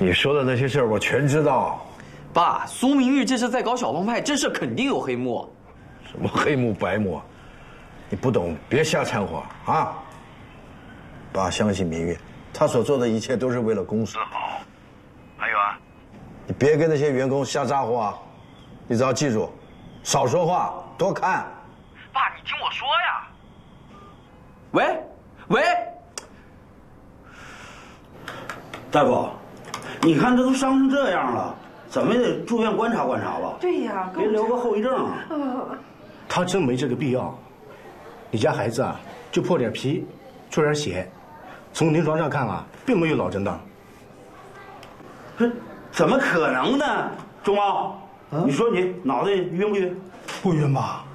你说的那些事儿我全知道。 爸，苏明玉这是在搞小帮派，这事肯定有黑幕。 什么黑幕白幕，你不懂，别瞎掺和啊！爸相信明玉，他所做的一切都是为了公司好。还有啊，你别跟那些员工瞎咋呼啊！你只要记住，少说话，多看。 爸，你听我说呀。喂， 大夫，你看这都伤成这样了，怎么也得住院观察观察吧？ 对呀， 别留个后遗症啊！ 他真没这个必要。你家孩子啊，就破点皮，出点血，从临床上看啊，并没有脑震荡。 这怎么可能呢？钟猫，你说你脑袋晕不晕？ 不晕吧？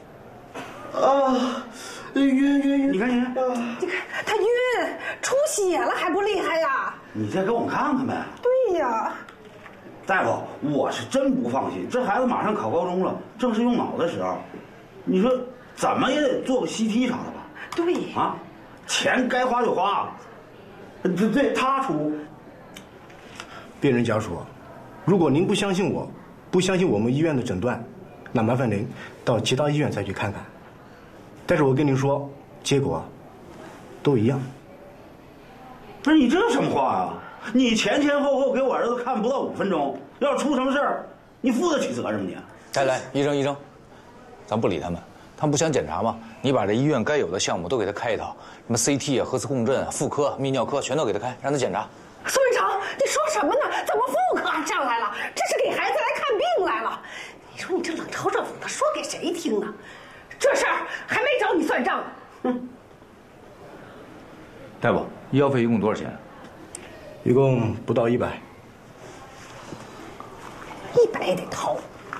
啊，晕！ 你看， 你看他晕，出血了还不厉害呀？ 你再给我们看看呗。 对呀。 大夫，我是真不放心，这孩子马上考高中了，正是用脑的时候，你说怎么也得做个 CT 啥的吧？ 对啊，钱该花就花，对他出。 病人家属，如果您不相信我，不相信我们医院的诊断，那麻烦您到其他医院再去看看。但是我跟您说，结果都一样。 不是你这什么话呀？你前后给我儿子看不到5分钟，要出什么事儿，你负得起责任吗你？ 来，医生，咱不理他们，他们不想检查吗？你把这医院该有的项目都给他开一套，什么 CT 啊、核磁共振、妇科、泌尿科全都给他开，让他检查。 苏院长，你说什么呢？怎么妇科还上来了？这是给孩子来看病来了。你说你这冷嘲热讽的说给谁听啊？这事儿还没找你算账呢。哼。 大夫，医药费一共多少钱？ 一共不到100。 100也得掏。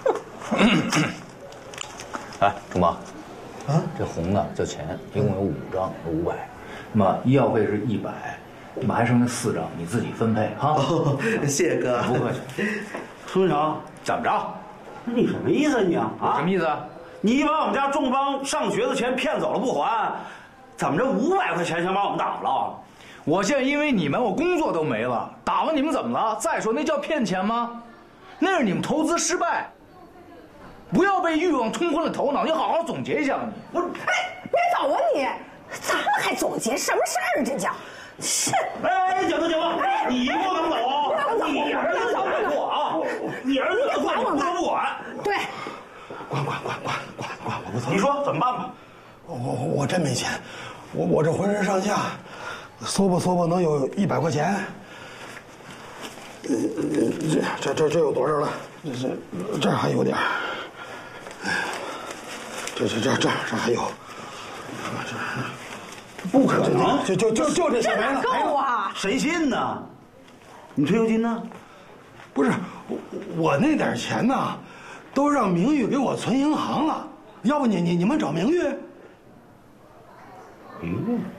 哎，钟妈，啊，这红的叫钱，一共有5张，500。那么医药费是100，那么还剩下4张，你自己分配哈。 哦，谢谢哥。 不客气。 苏院长， 怎么着？ 你什么意思你啊？ 什么意思啊？ 你把我们家仲邦上学的钱骗走了不还，怎么这500块钱想把我们打了？ 我现在因为你们，我工作都没了，打发你们怎么了？再说那叫骗钱吗？那是你们投资失败，不要被欲望冲昏了头脑，你好好总结一下吧你。 不是，哎，别走啊你！咱们还总结什么事儿？这叫，是。 哎，行了，你不能走，你儿子管我啊！你儿子管我不管？ 对。 管，我不走。 你说怎么办吧？ 我真没钱，我这浑身上下，缩吧能有100块钱。这有多少了？这还有点儿。这还有。这不可能，就这些没了。 够啊！ 谁信呢？你退休金呢？ 不是，我那点钱呢，都让明玉给我存银行了。要不你们找明玉？ 明玉。